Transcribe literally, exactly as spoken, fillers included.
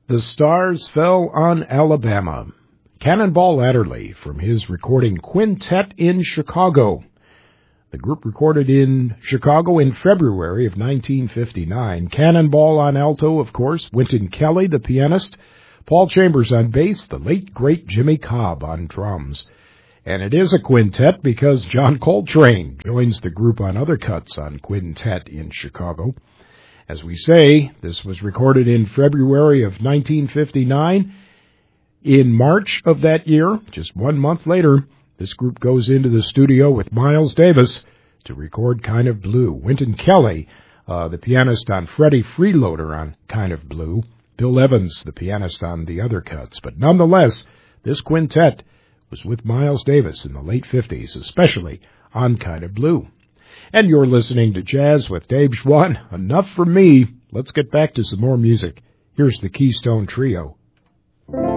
The Stars Fell on Alabama. Cannonball Adderley from his recording Quintet in Chicago. The group recorded in Chicago in February of nineteen fifty-nine. Cannonball on alto, of course, Wynton Kelly, the pianist, Paul Chambers on bass, the late, great Jimmy Cobb on drums. And it is a quintet because John Coltrane joins the group on other cuts on Quintet in Chicago. As we say, this was recorded in February of nineteen fifty-nine. In March of that year, just one month later, this group goes into the studio with Miles Davis to record Kind of Blue. Wynton Kelly, uh, the pianist on Freddie Freeloader on Kind of Blue. Bill Evans, the pianist on the other cuts. But nonetheless, this quintet was with Miles Davis in the late fifties, especially on Kind of Blue. And you're listening to Jazz with Dave Schwann. Enough for me. Let's get back to some more music. Here's the Keystone Trio